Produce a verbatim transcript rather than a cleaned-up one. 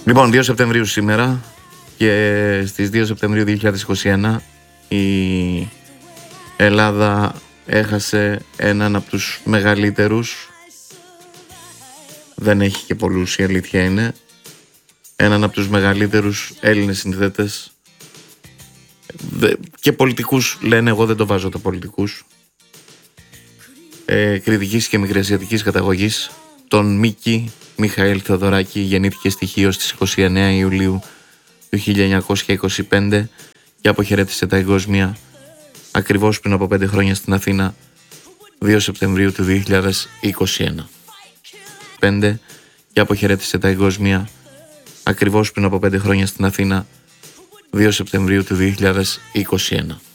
Λοιπόν, δύο Σεπτεμβρίου σήμερα και στις δύο Σεπτεμβρίου δύο χιλιάδες είκοσι ένα η Ελλάδα έχασε έναν από τους μεγαλύτερους, δεν έχει και πολλούς, η αλήθεια είναι, έναν από τους μεγαλύτερους Έλληνες συνθέτες και πολιτικούς, λένε, εγώ δεν το βάζω το πολιτικούς, ε, κριτικής και μικρασιατικής καταγωγής, τον Μίκη Μιχαήλ Θεοδωράκη. Γεννήθηκε στη Χίο στις είκοσι εννέα Ιουλίου του χίλια εννιακόσια είκοσι πέντε και αποχαιρέτησε τα εγώσμια ακριβώς πριν από πέντε χρόνια στην Αθήνα, δύο Σεπτεμβρίου του δύο χιλιάδες είκοσι ένα. πέντε και αποχαιρέτησε τα εγώσμια ακριβώς πριν από πέντε χρόνια στην Αθήνα, δύο Σεπτεμβρίου του δύο χιλιάδες είκοσι ένα.